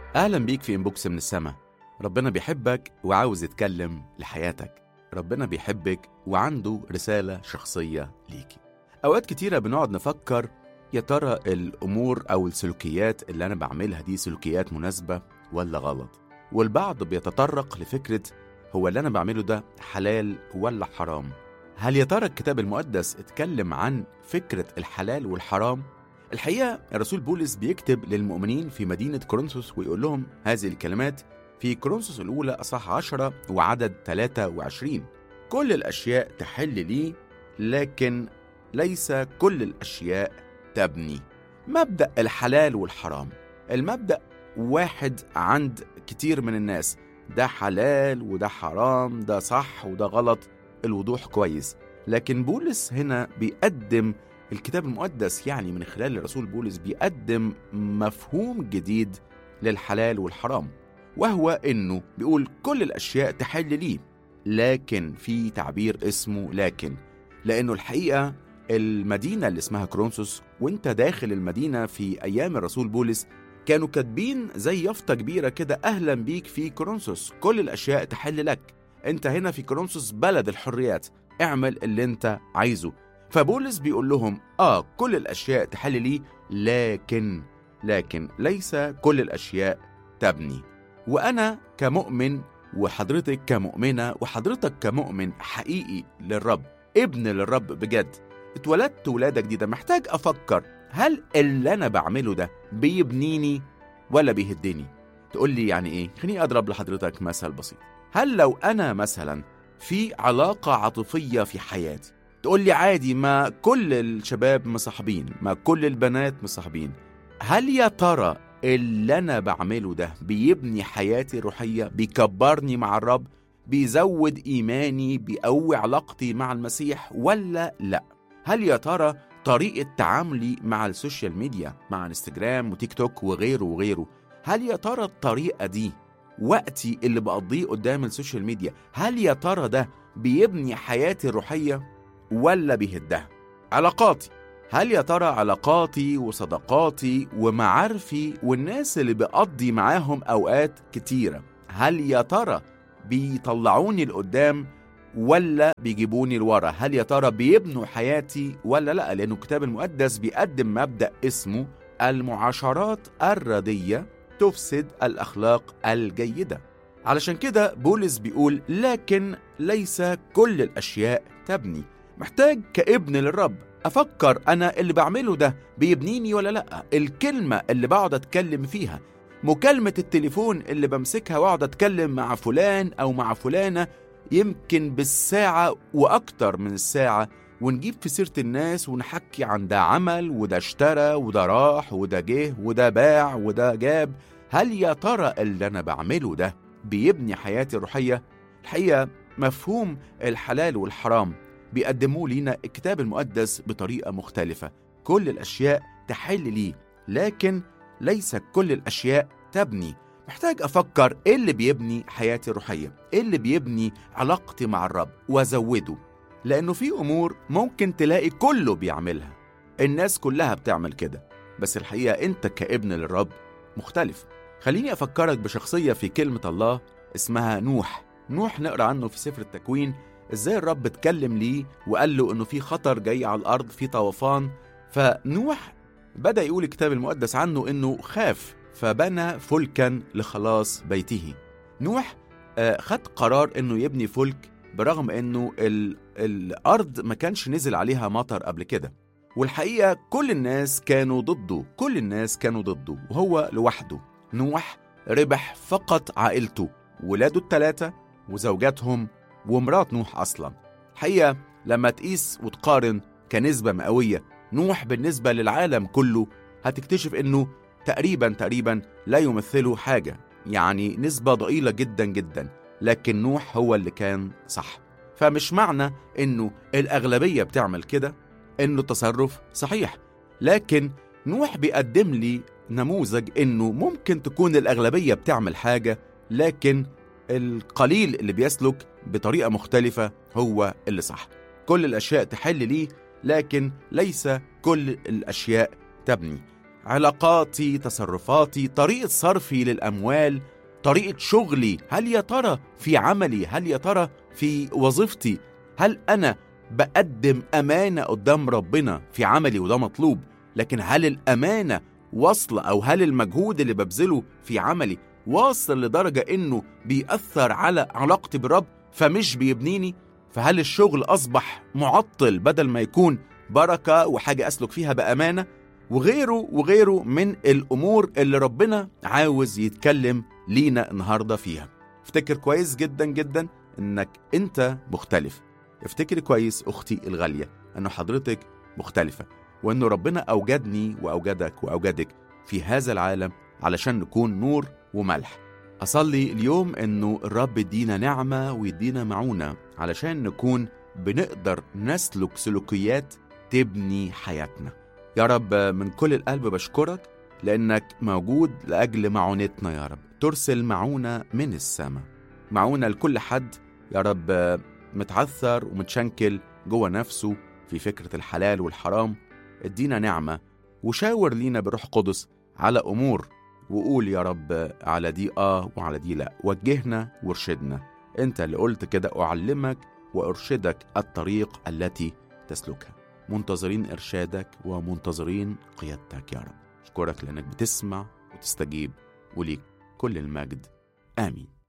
أهلا بيك في إنبوكس من السما. ربنا بيحبك وعاوز يتكلم لحياتك. ربنا بيحبك وعنده رسالة شخصية ليكي. أوقات كتيرة بنقعد نفكر يا ترى الأمور أو السلوكيات اللي أنا بعملها دي سلوكيات مناسبة ولا غلط، والبعض بيتطرق لفكرة هو اللي أنا بعمله ده حلال ولا حرام. هل يا ترى الكتاب المقدس اتكلم عن فكرة الحلال والحرام؟ الحقيقة الرسول بولس بيكتب للمؤمنين في مدينة كورنثوس ويقول لهم هذه الكلمات في كورنثوس الأولى أصحاح 10 وعدد 23: كل الأشياء تحل لي، لكن ليس كل الأشياء تبني. مبدأ الحلال والحرام، المبدأ واحد عند كتير من الناس، ده حلال وده حرام، ده صح وده غلط، الوضوح كويس. لكن بولس هنا بيقدم الكتاب المقدس، يعني من خلال الرسول بولس بيقدم مفهوم جديد للحلال والحرام، وهو إنه بيقول كل الأشياء تحل لي، لكن في تعبير اسمه لكن، لأنه الحقيقة المدينة اللي اسمها كورنثوس وانت داخل المدينة في أيام الرسول بولس كانوا كاتبين زي يافطة كبيرة كده: أهلا بيك في كورنثوس، كل الأشياء تحل لك، انت هنا في كورنثوس بلد الحريات، اعمل اللي انت عايزه. فبولس بيقول لهم كل الأشياء تحل لي، لكن ليس كل الأشياء تبني. وأنا كمؤمن وحضرتك كمؤمنة وحضرتك كمؤمن حقيقي للرب، ابن للرب بجد، اتولدت ولادة جديدة، محتاج أفكر هل اللي أنا بعمله ده بيبنيني ولا بيهدني؟ تقول لي يعني إيه؟ خليني أضرب لحضرتك مثل بسيط. هل لو أنا مثلا في علاقة عاطفية في حياتي، تقول لي عادي، ما كل الشباب مصاحبين، ما كل البنات مصاحبين، هل يا ترى اللي أنا بعمله ده بيبني حياتي الروحية، بيكبرني مع الرب، بيزود إيماني، بيقوي علاقتي مع المسيح ولا لأ؟ هل يا ترى طريقة تعاملي مع السوشيال ميديا، مع انستجرام وتيك توك وغيره، هل يا ترى الطريقة دي، وقتي اللي بقضيه قدام السوشيال ميديا، هل يا ترى ده بيبني حياتي الروحية ولا بيهدها؟ علاقاتي، هل يا ترى علاقاتي وصداقاتي ومعارفي والناس اللي بقضي معاهم أوقات كتيرة، هل يا ترى بيطلعوني لقدام ولا بيجيبوني لورا؟ هل يا ترى بيبنوا حياتي ولا لا؟ لأنه الكتاب المقدس بيقدم مبدأ اسمه المعاشرات الردية تفسد الأخلاق الجيدة. علشان كده بولس بيقول لكن ليس كل الأشياء تبني. محتاج كابن للرب أفكر أنا اللي بعمله ده بيبنيني ولا لأ؟ الكلمة اللي بقعد أتكلم فيها، مكالمة التليفون اللي بمسكها وأقعد أتكلم مع فلان أو مع فلانة يمكن بالساعة وأكتر من الساعة، ونجيب في سيرة الناس ونحكي عن ده عمل وده اشترى وده راح وده جه وده باع وده جاب، هل يا ترى اللي أنا بعمله ده بيبني حياتي الروحية؟ الحقيقة مفهوم الحلال والحرام بيقدموه لينا الكتاب المقدس بطريقة مختلفة. كل الأشياء تحل لي، لكن ليس كل الأشياء تبني. محتاج أفكر إيه اللي بيبني حياتي الروحية، إيه اللي بيبني علاقتي مع الرب وأزوده، لأنه في أمور ممكن تلاقي كله بيعملها، الناس كلها بتعمل كده، بس الحقيقة أنت كابن للرب مختلف. خليني أفكرك بشخصية في كلمة الله اسمها نوح. نقرأ عنه في سفر التكوين إزاي الرب اتكلم ليه وقال له إنه في خطر جاي على الأرض، في طوفان. فنوح بدأ يقول الكتاب المقدس عنه إنه خاف فبنى فلكا لخلاص بيته. نوح خد قرار إنه يبني فلك برغم إنه الأرض ما كانش نزل عليها مطر قبل كده، والحقيقة كل الناس كانوا ضده وهو لوحده. نوح ربح فقط عائلته، ولاده ال3 وزوجاتهم ومرات نوح أصلا. الحقيقة لما تقيس وتقارن كنسبة مئوية نوح بالنسبة للعالم كله، هتكتشف إنه تقريبا لا يمثله حاجة، يعني نسبة ضئيلة جدا جدا، لكن نوح هو اللي كان صح. فمش معنى إنه الأغلبية بتعمل كده إنه تصرف صحيح، لكن نوح بيقدم لي نموذج إنه ممكن تكون الأغلبية بتعمل حاجة، لكن القليل اللي بيسلك بطريقة مختلفة هو اللي صح. كل الأشياء تحل لي، لكن ليس كل الأشياء تبني. علاقاتي، تصرفاتي، طريقة صرفي للأموال، طريقة شغلي. هل يا ترى في عملي، هل يا ترى في وظيفتي، هل أنا بقدم أمانة قدام ربنا في عملي؟ وده مطلوب. لكن هل الأمانة واصلة، أو هل المجهود اللي ببذله في عملي واصل لدرجة إنه بيأثر على علاقتي بالرب فمش بيبنيني؟ فهل الشغل أصبح معطل بدل ما يكون بركة وحاجة أسلك فيها بأمانة؟ وغيره من الأمور اللي ربنا عاوز يتكلم لينا النهاردة فيها. افتكر كويس جدا جدا إنك أنت مختلف. افتكري كويس أختي الغالية أنه حضرتك مختلفة، وأنه ربنا أوجدني وأوجدك وأوجدك في هذا العالم علشان نكون نور وملح. أصلي اليوم أنه الرب يدينا نعمة ويدينا معونة علشان نكون بنقدر نسلك سلوكيات تبني حياتنا. يا رب من كل القلب بشكرك لأنك موجود لأجل معونتنا. يا رب ترسل معونة من السماء، معونة لكل حد يا رب متعثر ومتشنكل جوه نفسه في فكرة الحلال والحرام. ادينا نعمة وشاور لينا بروح قدس على أمور، وقول يا رب على دي وعلى دي لا. وجهنا وارشدنا. انت اللي قلت كده: أعلمك وأرشدك الطريق التي تسلكها. منتظرين إرشادك ومنتظرين قيادتك يا رب. أشكرك لأنك بتسمع وتستجيب، وليك كل المجد. آمين.